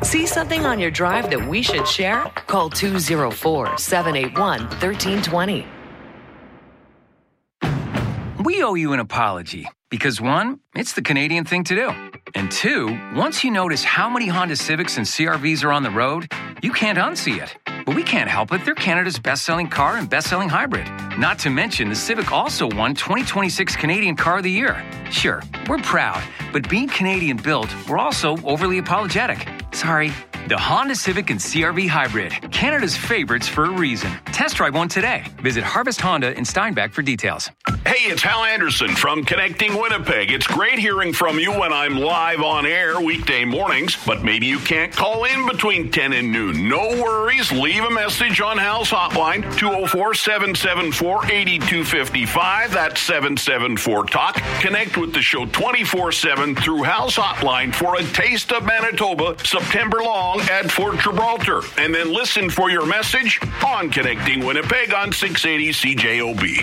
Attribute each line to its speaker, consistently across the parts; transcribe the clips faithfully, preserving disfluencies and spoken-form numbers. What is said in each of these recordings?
Speaker 1: See something on your drive that we should share? Call two oh four, seven eight one, one three two zero.
Speaker 2: We owe you an apology because, one, it's the Canadian thing to do. And two, once you notice how many Honda Civics and C R Vs are on the road, you can't unsee it. But we can't help it. They're Canada's best-selling car and best-selling hybrid. Not to mention, the Civic also won twenty twenty-six Canadian Car of the Year. Sure, we're proud, but being Canadian-built, we're also overly apologetic. Sorry. The Honda Civic and C R V Hybrid, Canada's favorites for a reason. Test drive one today. Visit Harvest Honda in Steinbach for details.
Speaker 3: Hey, it's Hal Anderson from Connecting Winnipeg. It's great hearing from you when I'm live on air weekday mornings, but maybe you can't call in between ten and noon. No worries. Leave a message on Hal's hotline, two oh four, seven seven four, eight two five five. That's seven seven four talk. Connect with the show twenty-four seven through Hal's hotline for a taste of Manitoba September long at Fort Gibraltar. And then listen for your message on Connecting Winnipeg on six eighty C J O B.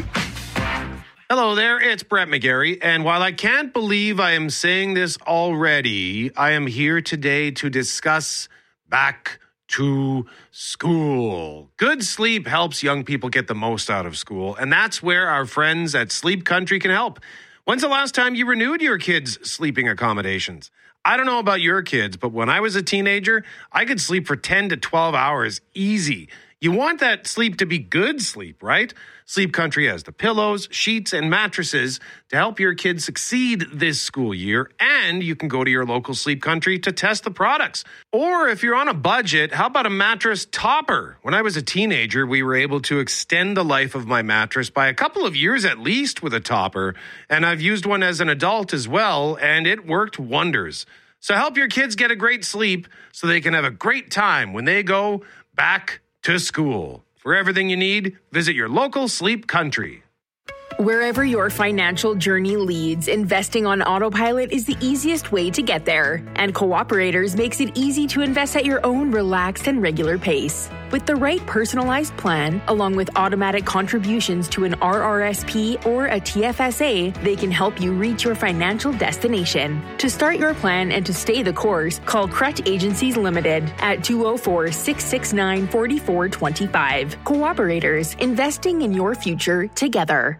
Speaker 4: Hello there, it's Brett McGarry, and while I can't believe I am saying this already, I am here today to discuss back to school. Good sleep helps young people get the most out of school, and that's where our friends at Sleep Country can help. When's the last time you renewed your kids' sleeping accommodations? I don't know about your kids, but when I was a teenager, I could sleep for ten to twelve hours easy. You want that sleep to be good sleep, right? Sleep Country has the pillows, sheets, and mattresses to help your kids succeed this school year. And you can go to your local Sleep Country to test the products. Or if you're on a budget, how about a mattress topper? When I was a teenager, we were able to extend the life of my mattress by a couple of years at least with a topper. And I've used one as an adult as well, and it worked wonders. So help your kids get a great sleep so they can have a great time when they go back to school. For everything you need, visit your local Sleep Country.
Speaker 5: Wherever your financial journey leads, investing on autopilot is the easiest way to get there. And Cooperators makes it easy to invest at your own relaxed and regular pace. With the right personalized plan, along with automatic contributions to an R R S P or a T F S A, they can help you reach your financial destination. To start your plan and to stay the course, call Crutch Agencies Limited at two oh four, six six nine, four four two five. Cooperators, investing in your future together.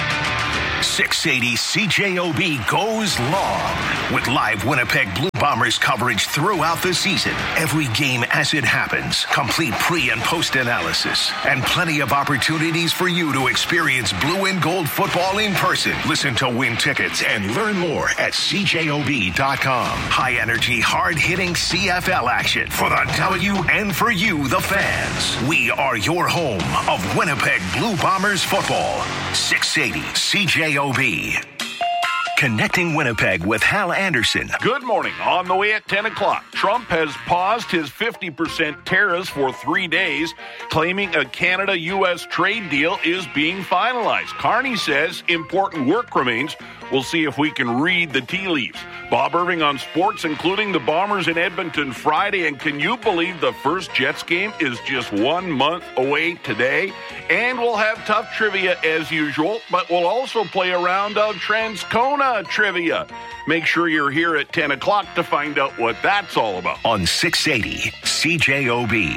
Speaker 6: six eighty C J O B goes long with live Winnipeg Blue Bombers coverage throughout the season. Every game as it happens, complete pre- and post-analysis, and plenty of opportunities for you to experience blue and gold football in person. Listen to win tickets and learn more at C J O B dot com. High-energy, hard-hitting C F L action for the W and for you, the fans. We are your home of Winnipeg Blue Bombers football. six eighty C J O B. Connecting Winnipeg with Hal Anderson.
Speaker 3: Good morning. On the way at ten o'clock, Trump has paused his fifty percent tariffs for three days, claiming a Canada-U S trade deal is being finalized. Carney says important work remains. We'll see if we can read the tea leaves. Bob Irving on sports, including the Bombers in Edmonton Friday. And can you believe the first Jets game is just one month away today? And we'll have tough trivia as usual, but we'll also play a round of Transcona trivia. Make sure you're here at ten o'clock to find out what that's all about.
Speaker 6: On six eighty C J O B.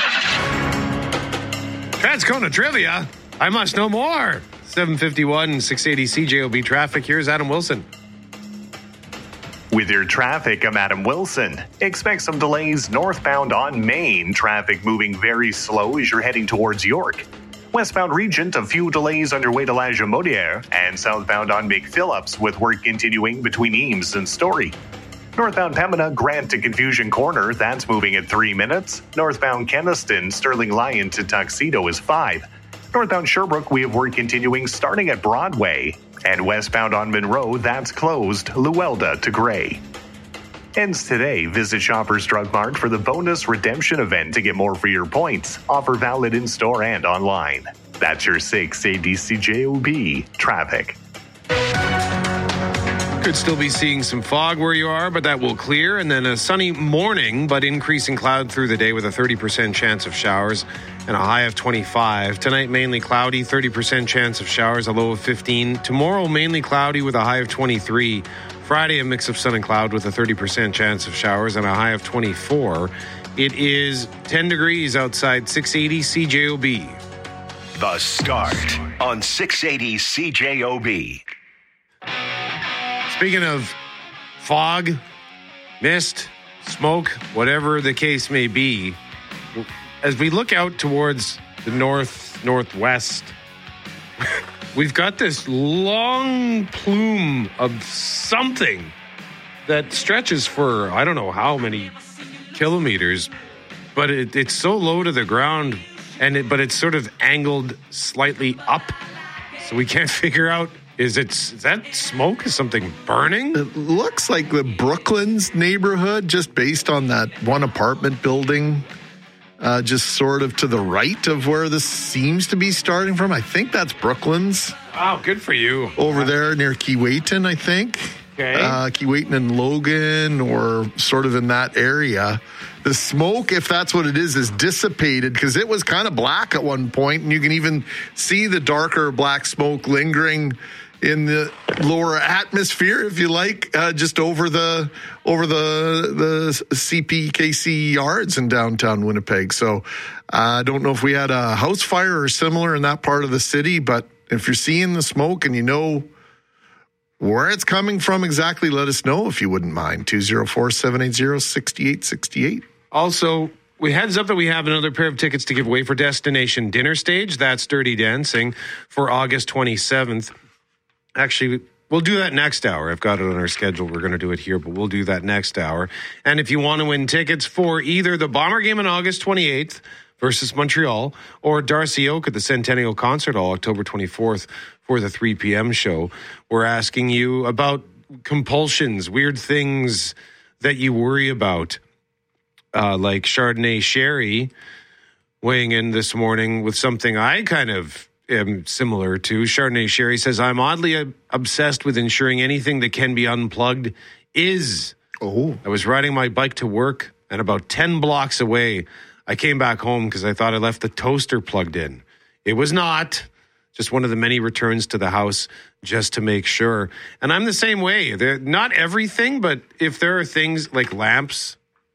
Speaker 4: Transcona trivia? I must know more. seven fifty-one, six eighty C J O B traffic. Here's Adam Wilson.
Speaker 7: With your traffic, I'm Adam Wilson. Expect some delays northbound on Main. Traffic moving very slow as you're heading towards York. Westbound Regent, a few delays underway to La Jamodière, and southbound on McPhillips with work continuing between Eames and Story. Northbound Pembina, Grant to Confusion Corner, that's moving at three minutes. Northbound Keniston, Sterling Lyon to Tuxedo is five. Northbound Sherbrooke, we have work continuing starting at Broadway. And westbound on Monroe, that's closed, Luelda to Gray. Ends today. Visit Shoppers Drug Mart for the bonus redemption event to get more for your points. Offer valid in-store and online. That's your six eighty C J O B traffic.
Speaker 4: Could still be seeing some fog where you are, but that will clear. And then a sunny morning, but increasing cloud through the day with a thirty percent chance of showers and a high of twenty-five. Tonight, mainly cloudy, thirty percent chance of showers, a low of fifteen. Tomorrow, mainly cloudy with a high of twenty-three. Friday, a mix of sun and cloud with a thirty percent chance of showers and a high of twenty-four. It is ten degrees outside, six eighty C J O B.
Speaker 6: The Start on six eighty C J O B.
Speaker 4: Speaking of fog, mist, smoke, whatever the case may be, as we look out towards the north, northwest, we've got this long plume of something that stretches for I don't know how many kilometers, but it, it's so low to the ground, and it, but it's sort of angled slightly up, so we can't figure out, is it is that smoke? Is something burning?
Speaker 8: It looks like the Brooklands neighborhood, just based on that one apartment building, uh, just sort of to the right of where this seems to be starting from. I think that's Brooklands.
Speaker 4: Wow, good for you.
Speaker 8: Over there near Keewatin, I think.
Speaker 4: Okay.
Speaker 8: Uh, Keewatin and Logan, or sort of in that area. The smoke, if that's what it is, is dissipated because it was kind of black at one point, and you can even see the darker black smoke lingering in the lower atmosphere, if you like, uh, just over the over the the C P K C yards in downtown Winnipeg. So I uh, don't know if we had a house fire or similar in that part of the city, but if you're seeing the smoke and you know where it's coming from exactly, let us know if you wouldn't mind. two oh four, seven eight zero, six eight six eight.
Speaker 4: Also, we heads up that we have another pair of tickets to give away for Destination Dinner Stage. That's Dirty Dancing for August twenty-seventh. Actually, we'll do that next hour. I've got it on our schedule. We're going to do it here, but we'll do that next hour. And if you want to win tickets for either the Bomber game on August twenty-eighth versus Montreal, or Darcy Oak at the Centennial Concert Hall October twenty-fourth for the three p.m. show, we're asking you about compulsions, weird things that you worry about, uh, like Chardonnay Sherry weighing in this morning with something I kind of am similar to. Chardonnay Sherry says, I'm oddly uh, obsessed with ensuring anything that can be unplugged is.
Speaker 8: Oh.
Speaker 4: I was riding my bike to work, and about ten blocks away, I came back home because I thought I left the toaster plugged in. It was not. Just one of the many returns to the house just to make sure. And I'm the same way. They're not everything, but if there are things like lamps,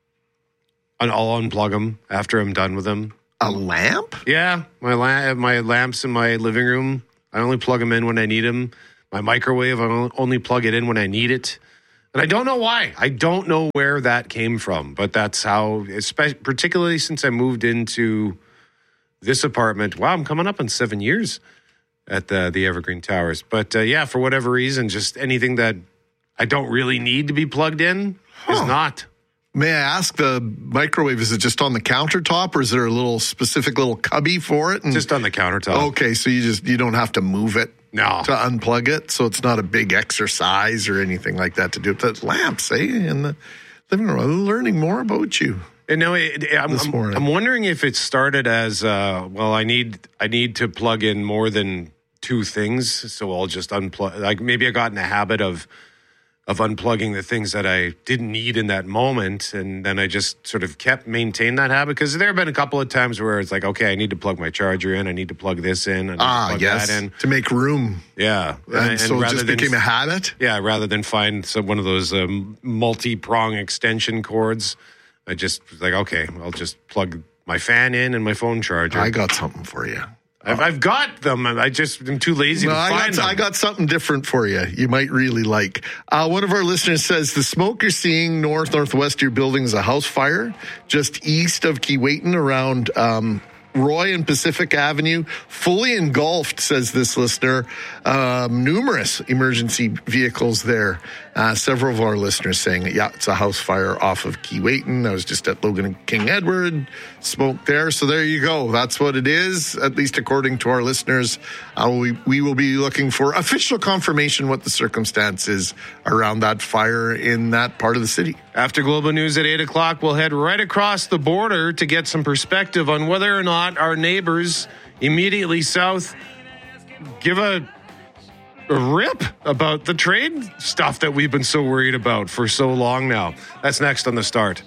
Speaker 4: I'll unplug them after I'm done with them.
Speaker 8: A lamp?
Speaker 4: Yeah, my la- my lamps in my living room, I only plug them in when I need them. My microwave, I only plug it in when I need it. And I don't know why. I don't know where that came from, but that's how, especially, particularly since I moved into this apartment. Wow, I'm coming up on seven years at the, the Evergreen Towers. But uh, yeah, for whatever reason, just anything that I don't really need to be plugged in huh. is not.
Speaker 8: May I ask, the microwave, is it just on the countertop, or is there a little specific little cubby for it? And,
Speaker 4: just on the countertop.
Speaker 8: Okay, so you just you don't have to move it
Speaker 4: no.
Speaker 8: to unplug it, so it's not a big exercise or anything like that to do. The lamps, eh, in the living room. I'm learning more about you.
Speaker 4: And no, it, it, I'm, I'm, I'm wondering if it started as, uh, well, I need I need to plug in more than two things, so I'll just unplug. Like maybe I got in the habit of of unplugging the things that I didn't need in that moment, and then I just sort of kept maintain that habit, because there have been a couple of times where it's like, okay, I need to plug my charger in, I need to plug this in, I need
Speaker 8: ah,
Speaker 4: to plug
Speaker 8: yes,
Speaker 4: that in.
Speaker 8: To make room.
Speaker 4: Yeah.
Speaker 8: And, and, and so it just became than, a habit?
Speaker 4: Yeah, rather than find some, one of those um, multi-prong extension cords, I just was like, okay, I'll just plug my fan in and my phone charger.
Speaker 8: I got something for you.
Speaker 4: I've, I've got them. I just am too lazy
Speaker 8: no,
Speaker 4: to
Speaker 8: I
Speaker 4: find
Speaker 8: got,
Speaker 4: them.
Speaker 8: I got something different for you. You might really like. Uh, one of our listeners says the smoke you're seeing north northwest of your building is a house fire just east of Keewatin around um, Roy and Pacific Avenue, fully engulfed, says this listener. Um, numerous emergency vehicles there. Uh, several of our listeners saying, yeah, it's a house fire off of Keewatin. I was just at Logan and King Edward, smoke there. So there you go. That's what it is, at least according to our listeners. Uh, we, we will be looking for official confirmation what the circumstances around that fire in that part of the city.
Speaker 4: After Global News at eight o'clock, we'll head right across the border to get some perspective on whether or not our neighbors immediately south give a A rip about the trade stuff that we've been so worried about for so long now. That's next on The Start.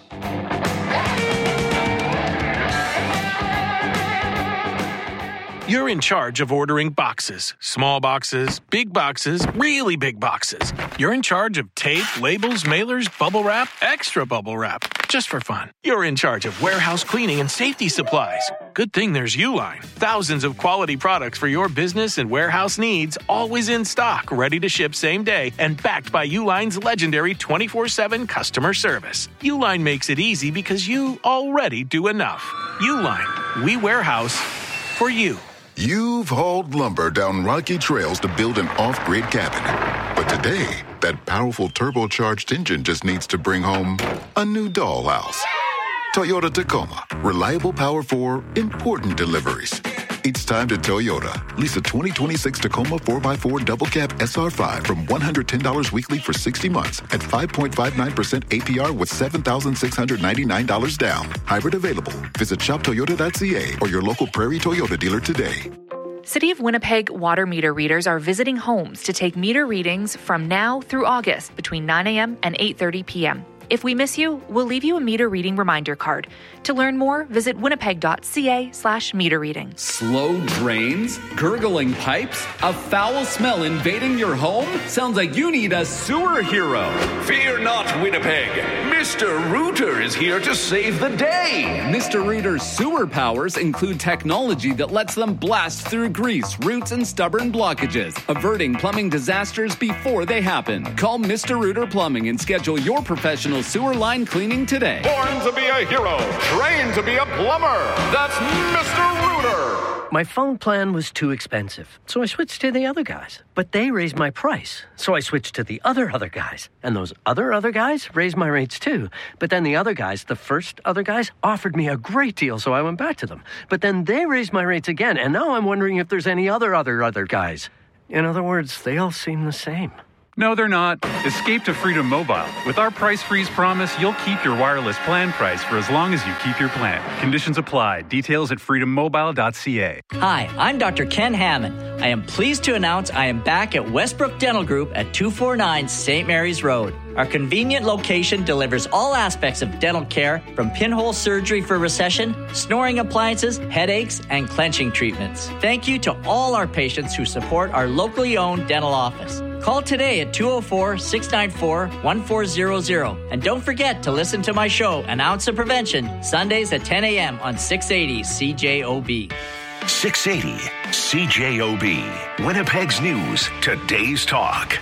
Speaker 9: You're in charge of ordering boxes. Small boxes, big boxes, really big boxes. You're in charge of tape, labels, mailers, bubble wrap, extra bubble wrap. Just for fun. You're in charge of warehouse cleaning and safety supplies. Good thing there's Uline. Thousands of quality products for your business and warehouse needs, always in stock, ready to ship same day, and backed by Uline's legendary twenty-four seven customer service. Uline makes it easy because you already do enough. Uline. We warehouse for you.
Speaker 10: You've hauled lumber down rocky trails to build an off-grid cabin. But today, that powerful turbocharged engine just needs to bring home a new dollhouse. Toyota Tacoma. Reliable power for important deliveries. It's time to Toyota. Lease a twenty twenty-six Tacoma four by four Double Cab S R five from one hundred ten dollars weekly for sixty months at five point five nine percent A P R with seven thousand six hundred ninety-nine dollars down. Hybrid available. Visit shop toyota dot c a or your local Prairie Toyota dealer today.
Speaker 11: City of Winnipeg water meter readers are visiting homes to take meter readings from now through August between nine a.m. and eight thirty p.m. If we miss you, we'll leave you a meter reading reminder card. To learn more, visit winnipeg.ca slash meter reading.
Speaker 12: Slow drains? Gurgling pipes? A foul smell invading your home? Sounds like you need a sewer hero.
Speaker 13: Fear not, Winnipeg. Mister Rooter is here to save the day.
Speaker 12: Mister Rooter's sewer powers include technology that lets them blast through grease, roots, and stubborn blockages, averting plumbing disasters before they happen. Call Mister Rooter Plumbing and schedule your professional sewer line cleaning today.
Speaker 14: Born to be a hero, trained to be a plumber. That's Mister Rooter.
Speaker 15: My phone plan was too expensive, so I switched to the other guys. But they raised my price, so I switched to the other other guys. And those other other guys raised my rates too. But then the other guys, the first other guys, offered me a great deal, so I went back to them. But then they raised my rates again, and now I'm wondering if there's any other other other guys. In other words, they all seem the same.
Speaker 16: No, they're not. Escape to Freedom Mobile. With our price freeze promise, you'll keep your wireless plan price for as long as you keep your plan. Conditions apply. Details at freedom mobile dot c a.
Speaker 17: Hi, I'm Doctor Ken Hammond. I am pleased to announce I am back at Westbrook Dental Group at two forty-nine Saint Mary's Road. Our convenient location delivers all aspects of dental care, from pinhole surgery for recession, snoring appliances, headaches, and clenching treatments. Thank you to all our patients who support our locally owned dental office. Call today at two oh four, six nine four, one four zero zero. And don't forget to listen to my show, An Ounce of Prevention, Sundays at ten a.m. on six eighty C J O B.
Speaker 6: six eighty C J O B. Winnipeg's News, today's talk.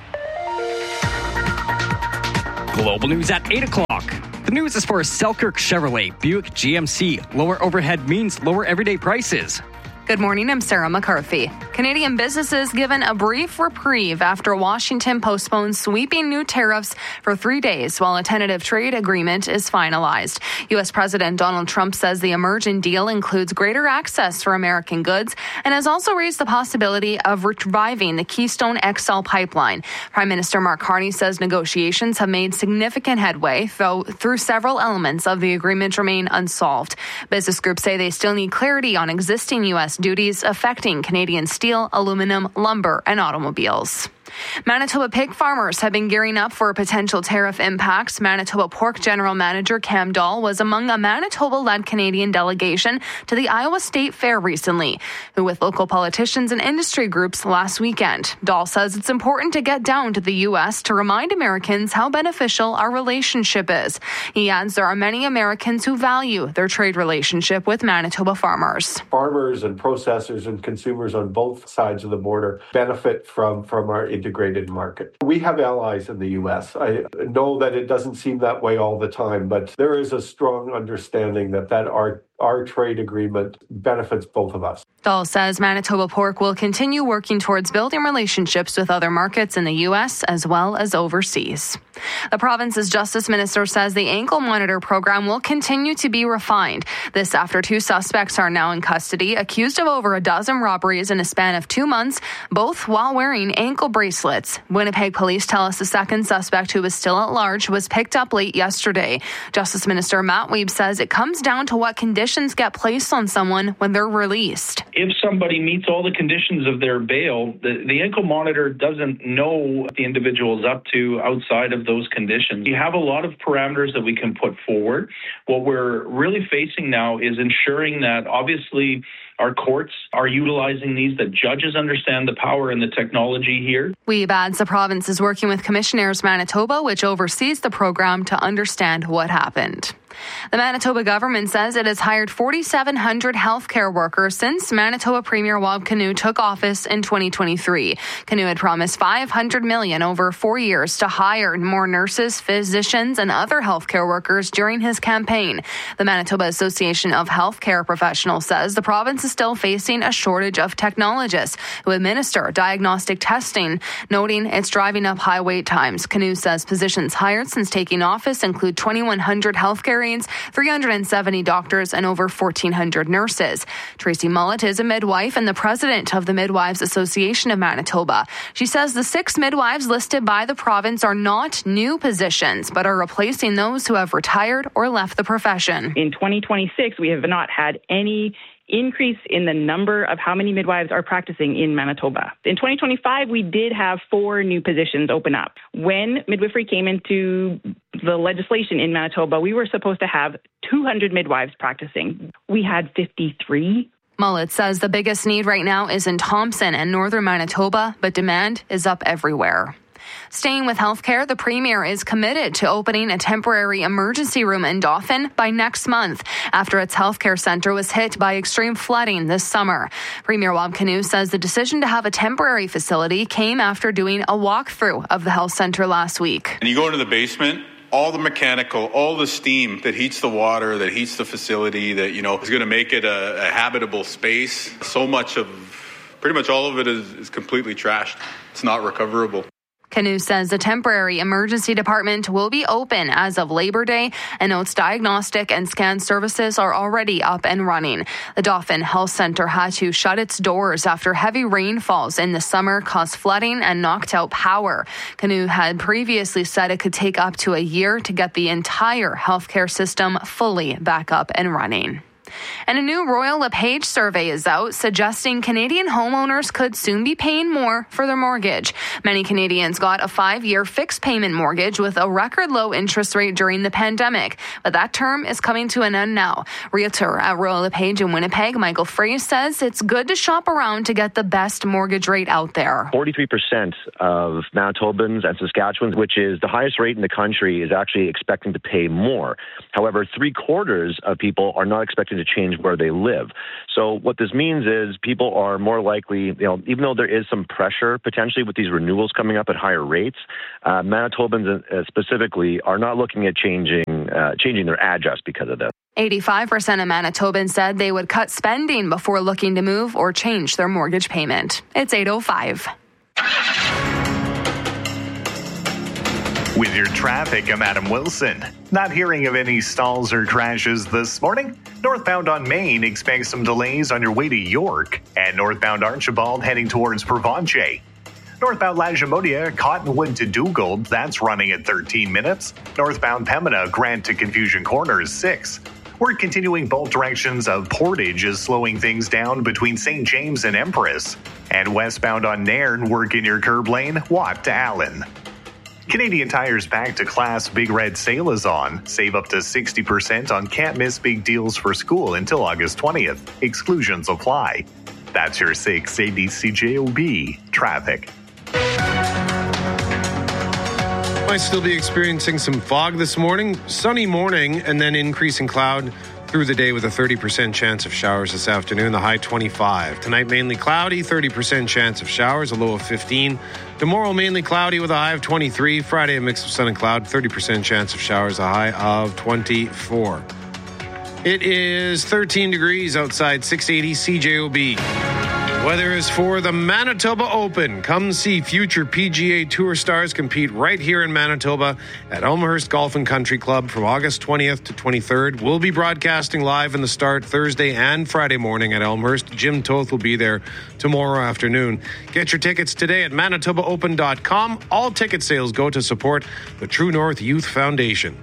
Speaker 18: Global news at eight o'clock. The news is for Selkirk Chevrolet, Buick G M C. Lower overhead means lower everyday prices.
Speaker 19: Good morning, I'm Sarah McCarthy. Canadian businesses given a brief reprieve after Washington postpones sweeping new tariffs for three days while a tentative trade agreement is finalized. U S. President Donald Trump says the emerging deal includes greater access for American goods and has also raised the possibility of reviving the Keystone X L pipeline. Prime Minister Mark Carney says negotiations have made significant headway, though through several elements of the agreement remain unsolved. Business groups say they still need clarity on existing U S duties affecting Canadian steel, aluminum, lumber, and automobiles. Manitoba pig farmers have been gearing up for potential tariff impacts. Manitoba Pork General Manager Cam Dahl was among a Manitoba-led Canadian delegation to the Iowa State Fair recently, who with local politicians and industry groups last weekend. Dahl says it's important to get down to the U S to remind Americans how beneficial our relationship is. He adds there are many Americans who value their trade relationship with Manitoba farmers.
Speaker 20: Farmers and processors and consumers on both sides of the border benefit from, from our integrated market. We have allies in the U S. I know that it doesn't seem that way all the time, but there is a strong understanding that, that our Our trade agreement benefits both of us.
Speaker 19: Dahl says Manitoba Pork will continue working towards building relationships with other markets in the U S as well as overseas. The province's justice minister says the ankle monitor program will continue to be refined. This after two suspects are now in custody, accused of over a dozen robberies in a span of two months, both while wearing ankle bracelets. Winnipeg police tell us the second suspect, who was still at large, was picked up late yesterday. Justice Minister Matt Wiebe says it comes down to what conditions get placed on someone when they're released.
Speaker 21: If somebody meets all the conditions of their bail, the, the ankle monitor doesn't know what the individual is up to outside of those conditions. We have a lot of parameters that we can put forward. What we're really facing now is ensuring that obviously our courts are utilizing these, that judges understand the power and the technology here.
Speaker 19: Weeb adds the province is working with Commissioners Manitoba, which oversees the program, to understand what happened. The Manitoba government says it has hired forty-seven hundred healthcare workers since Manitoba Premier Wab Kinew took office in twenty twenty-three. Kinew had promised five hundred million dollars over four years to hire more nurses, physicians, and other healthcare workers during his campaign. The Manitoba Association of Healthcare Professionals says the province is still facing a shortage of technologists who administer diagnostic testing, noting it's driving up high wait times. Kinew says positions hired since taking office include twenty-one hundred healthcare three hundred seventy doctors, and over fourteen hundred nurses. Tracy Mullet is a midwife and the president of the Midwives Association of Manitoba. She says the six midwives listed by the province are not new positions, but are replacing those who have retired or left the profession.
Speaker 1: In twenty twenty-six, we have not had any increase in the number of how many midwives are practicing in Manitoba. In twenty twenty-five, we did have four new positions open up. When midwifery came into the legislation in Manitoba, we were supposed to have two hundred midwives practicing. We had fifty-three.
Speaker 19: Mullet says the biggest need right now is in Thompson and northern Manitoba, but demand is up everywhere. Staying with healthcare, the Premier is committed to opening a temporary emergency room in Dauphin by next month after its healthcare centre was hit by extreme flooding this summer. Premier Wab Kinew says the decision to have a temporary facility came after doing a walkthrough of the health centre last week.
Speaker 22: And you go into the basement, all the mechanical, all the steam that heats the water, that heats the facility, that, you know, is going to make it a, a habitable space. So much of, pretty much all of it is, is completely trashed. It's not recoverable.
Speaker 19: Kinew says the temporary emergency department will be open as of Labor Day and notes diagnostic and scan services are already up and running. The Dauphin Health Centre had to shut its doors after heavy rainfalls in the summer caused flooding and knocked out power. Kinew had previously said it could take up to a year to get the entire healthcare system fully back up and running. And a new Royal LePage survey is out suggesting Canadian homeowners could soon be paying more for their mortgage. Many Canadians got a five-year fixed payment mortgage with a record low interest rate during the pandemic, but that term is coming to an end now. Realtor at Royal LePage in Winnipeg, Michael Frey, says it's good to shop around to get the best mortgage rate out there.
Speaker 23: forty-three percent of Manitobans and Saskatchewans, which is the highest rate in the country, is actually expecting to pay more. However, three quarters of people are not expecting to change where they live. So what this means is people are more likely, you know, even though there is some pressure potentially with these renewals coming up at higher rates, uh, Manitobans uh, specifically are not looking at changing uh, changing their address because of this.
Speaker 19: eighty-five percent of Manitobans said they would cut spending before looking to move or change their mortgage payment. It's eight oh five.
Speaker 7: With your traffic, I'm Adam Wilson. Not hearing of any stalls or crashes this morning. Northbound on Main, expect some delays on your way to York. And northbound Archibald heading towards Provencher. Northbound Lagimodiere, Cottonwood to Dugald, that's running at thirteen minutes. Northbound Pembina, Grant to Confusion Corner is six. We're continuing both directions of Portage is slowing things down between Saint James and Empress. And westbound on Nairn, work in your curb lane, Watt to Allen. Canadian Tire's Back to Class Big Red Sale is on. Save up to sixty percent on can't miss big deals for school until August twentieth. Exclusions apply. That's your six eighty C J O B traffic.
Speaker 4: Might still be experiencing some fog this morning. Sunny morning and then increasing cloud through the day with a thirty percent chance of showers this afternoon, the high twenty-five. Tonight, mainly cloudy, thirty percent chance of showers, a low of fifteen. Tomorrow, mainly cloudy with a high of twenty-three. Friday, a mix of sun and cloud, thirty percent chance of showers, a high of twenty-four. It is thirteen degrees outside, six eighty C J O B. Weather is for the Manitoba Open. Come see future P G A Tour stars compete right here in Manitoba at Elmhurst Golf and Country Club from August twentieth to twenty-third. We'll be broadcasting live in the start Thursday and Friday morning at Elmhurst. Jim Toth will be there tomorrow afternoon. Get your tickets today at manitoba open dot com. All ticket sales go to support the True North Youth Foundation.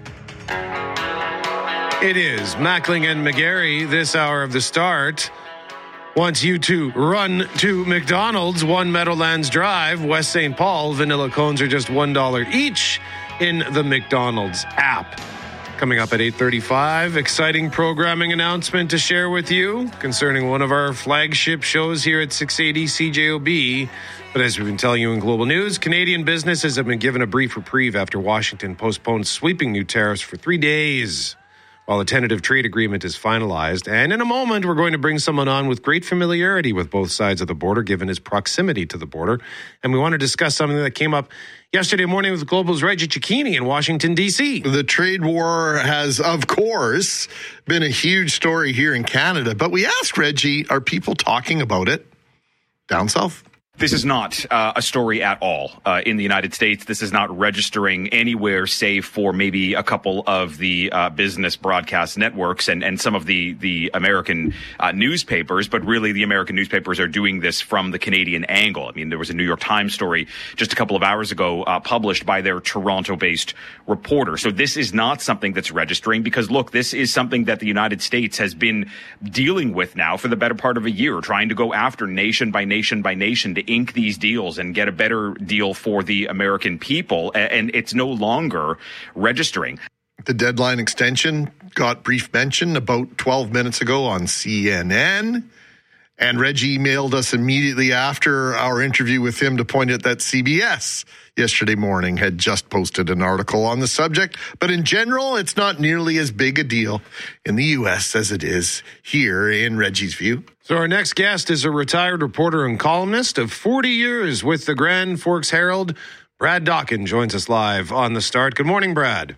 Speaker 4: It is Mackling and McGarry this hour of the start. Wants you to run to McDonald's, one Meadowlands Drive, West Saint Paul. Vanilla cones are just one dollar each in the McDonald's app. Coming up at eight thirty-five, exciting programming announcement to share with you concerning one of our flagship shows here at six eighty C J O B. But as we've been telling you in global news, Canadian businesses have been given a brief reprieve after Washington postponed sweeping new tariffs for three days while a tentative trade agreement is finalized. And in a moment, we're going to bring someone on with great familiarity with both sides of the border, given his proximity to the border. And we want to discuss something that came up yesterday morning with Global's Reggie Cicchini in Washington, D C.
Speaker 8: The trade war has, of course, been a huge story here in Canada. But we asked Reggie, are people talking about it down south?
Speaker 2: This is not uh, a story at all uh, in the United States. This is not registering anywhere save for maybe a couple of the uh, business broadcast networks and, and some of the, the American uh, newspapers. But really, the American newspapers are doing this from the Canadian angle. I mean, there was a New York Times story just a couple of hours ago uh, published by their Toronto-based reporter. So this is not something that's registering because, look, this is something that the United States has been dealing with now for the better part of a year, trying to go after nation by nation by nation to ink these deals and get a better deal for the American people, and it's no longer registering.
Speaker 8: The deadline extension got brief mention about twelve minutes ago on C N N, and Reggie emailed us immediately after our interview with him to point out that C B S yesterday morning had just posted an article on the subject. But in general, it's not nearly as big a deal in the U S as it is here in Reggie's view.
Speaker 4: So our next guest is a retired reporter and columnist of forty years with the Grand Forks Herald. Brad Dawkin joins us live on The Start. Good morning, Brad.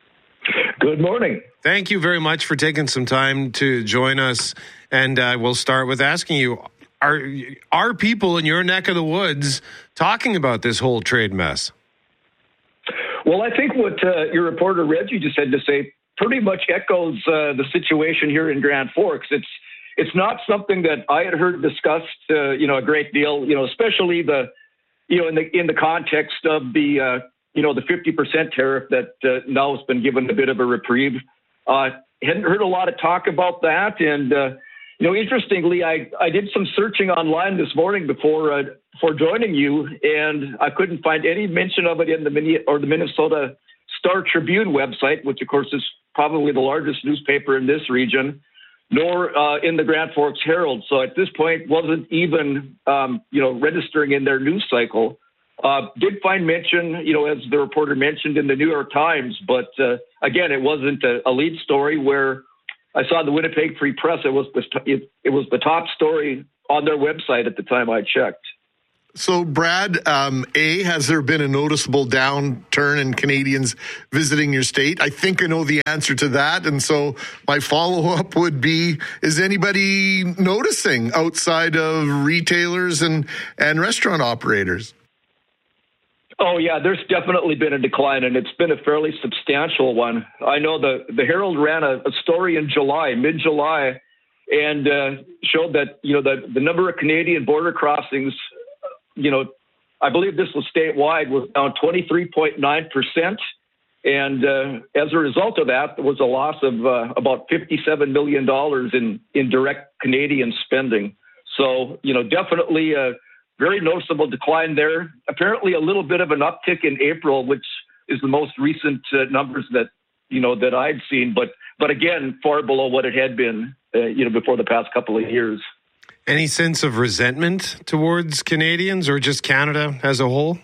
Speaker 3: Good morning.
Speaker 4: Thank you very much for taking some time to join us. And uh, we'll start with asking you, are, are people in your neck of the woods talking about this whole trade mess?
Speaker 3: Well, I think what uh, your reporter Reggie just had to say pretty much echoes uh, the situation here in Grand Forks. It's It's not something that I had heard discussed, uh, you know, a great deal, you know, especially the, you know, in the in the context of the, uh, you know, the fifty percent tariff that uh, now has been given a bit of a reprieve. Uh, hadn't heard a lot of talk about that. And, uh, you know, interestingly, I, I did some searching online this morning before uh, before joining you, and I couldn't find any mention of it in the Mini- or the Minnesota Star Tribune website, which, of course, is probably the largest newspaper in this region, nor uh, in the Grand Forks Herald. So at this point, wasn't even, um, you know, registering in their news cycle. Uh, did find mention, you know, as the reporter mentioned in the New York Times, but uh, again, it wasn't a, a lead story where I saw the Winnipeg Free Press. It was the, it, it was the top story on their website at the time I checked.
Speaker 8: So, Brad, um, A, has there been a noticeable downturn in Canadians visiting your state? I think I know the answer to that. And so my follow-up would be, is anybody noticing outside of retailers and, and restaurant operators?
Speaker 3: Oh, yeah, there's definitely been a decline, and it's been a fairly substantial one. I know the, the Herald ran a, a story in July, mid-July, and uh, showed that, you know, the, the number of Canadian border crossings, you know, I believe this was statewide, was down twenty-three point nine percent. And uh, as a result of that, there was a loss of uh, about fifty-seven million dollars in, in direct Canadian spending. So, you know, definitely a very noticeable decline there. Apparently a little bit of an uptick in April, which is the most recent uh, numbers that, you know, that I'd seen. But, but again, far below what it had been, uh, you know, before the past couple of years.
Speaker 4: Any sense of resentment towards Canadians or just Canada as a whole?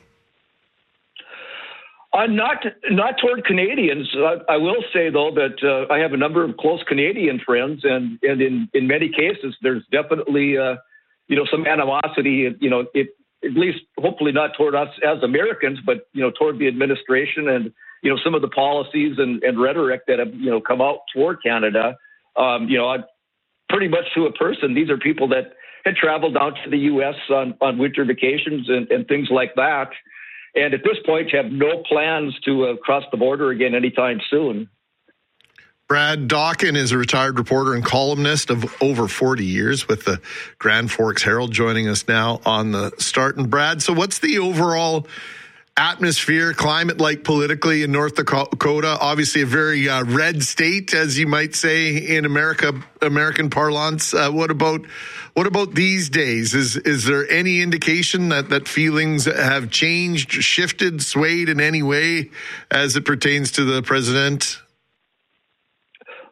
Speaker 3: Uh, not not toward Canadians. I, I will say, though, that uh, I have a number of close Canadian friends, and, and in, in many cases, there's definitely, uh, you know, some animosity, you know, it, at least hopefully not toward us as Americans, but, you know, toward the administration and, you know, some of the policies and, and rhetoric that have, you know, come out toward Canada. Um, you know, I, pretty much to a person, these are people that had traveled down to the U S on, on winter vacations and, and things like that. And at this point, have no plans to uh, cross the border again anytime soon.
Speaker 8: Brad Dawkin is a retired reporter and columnist of over forty years with the Grand Forks Herald, joining us now on The Start. And Brad, so what's the overall atmosphere, climate like politically in North Dakota? Obviously a very uh, red state, as you might say in America, American parlance. Uh, what about what about these days? Is is there any indication that, that feelings have changed, shifted, swayed in any way as it pertains to the president?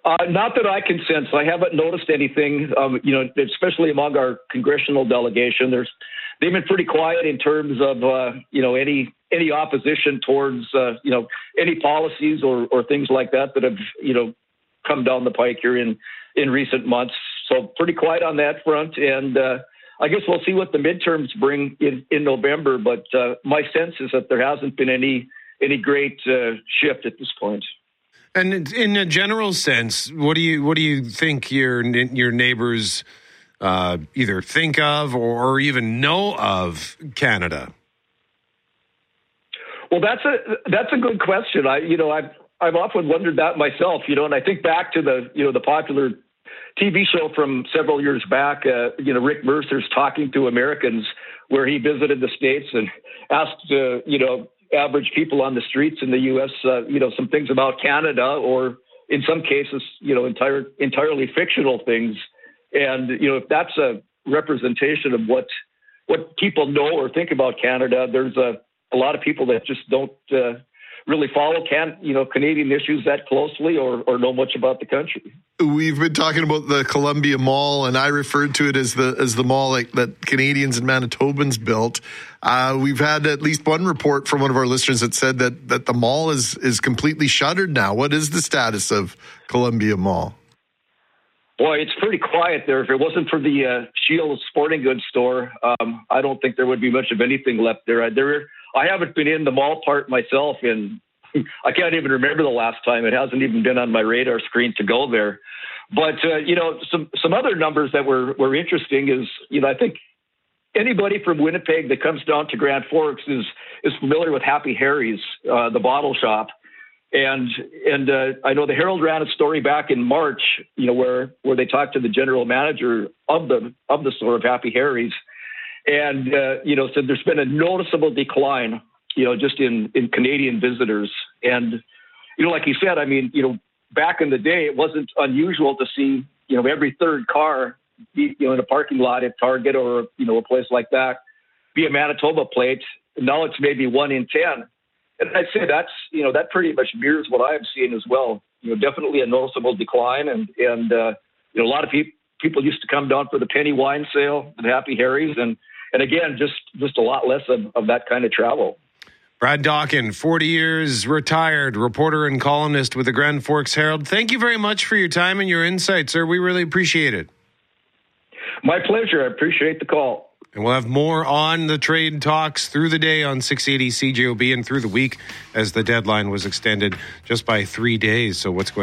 Speaker 3: Uh, not that I can sense. I haven't noticed anything, um, you know, especially among our congressional delegation. There's, they've been pretty quiet in terms of, uh, you know, any any opposition towards, uh, you know, any policies or, or things like that that have, you know, come down the pike here in, in recent months. So pretty quiet on that front. And uh, I guess we'll see what the midterms bring in, in November. But uh, my sense is that there hasn't been any any great uh, shift at this point.
Speaker 4: And in a general sense, what do you what do you think your your neighbors uh, either think of or, or even know of Canada?
Speaker 3: Well, that's a that's a good question. I you know I've I've often wondered that myself. You know, and I think back to the you know the popular T V show from several years back. Uh, you know, Rick Mercer's Talking to Americans, where he visited the States and asked uh, you know. average people on the streets in the U S, uh, you know, some things about Canada, or in some cases, you know, entire, entirely fictional things. And, you know, if that's a representation of what what people know or think about Canada, there's a, a lot of people that just don't uh, really follow can you know Canadian issues that closely or, or know much about the country.
Speaker 8: We've been talking about the Columbia Mall, and I referred to it as the as the mall like, that Canadians and Manitobans built. Uh, we've had at least one report from one of our listeners that said that that the mall is is completely shuttered now. What is the status of Columbia Mall?
Speaker 3: Boy, it's pretty quiet there. If it wasn't for the uh, Shields Sporting Goods store, um, I don't think there would be much of anything left there. There, I haven't been in the mall part myself in. I can't even remember the last time. It hasn't even been on my radar screen to go there. But, uh, you know, some, some other numbers that were, were interesting is, you know, I think anybody from Winnipeg that comes down to Grand Forks is is familiar with Happy Harry's, uh, the bottle shop. And and uh, I know the Herald ran a story back in March, you know, where, where they talked to the general manager of the of the store of Happy Harry's. And, uh, you know, said there's been a noticeable decline, you know, just in, in Canadian visitors. And, you know, like you said, I mean, you know, back in the day, it wasn't unusual to see, you know, every third car, be, you know, in a parking lot at Target or, you know, a place like that, be a Manitoba plate. Now it's maybe one in ten. And I'd say that's, you know, that pretty much mirrors what I've seen as well. You know, definitely a noticeable decline. And, and uh, you know, a lot of people, people used to come down for the penny wine sale at Happy Harry's. And, and again, just, just a lot less of, of that kind of travel.
Speaker 4: Brad Dawkin, forty years, retired, reporter and columnist with the Grand Forks Herald. Thank you very much for your time and your insight, sir. We really appreciate it.
Speaker 3: My pleasure. I appreciate the call.
Speaker 4: And we'll have more on the trade talks through the day on six eighty C J O B and through the week as the deadline was extended just by three days. So what's going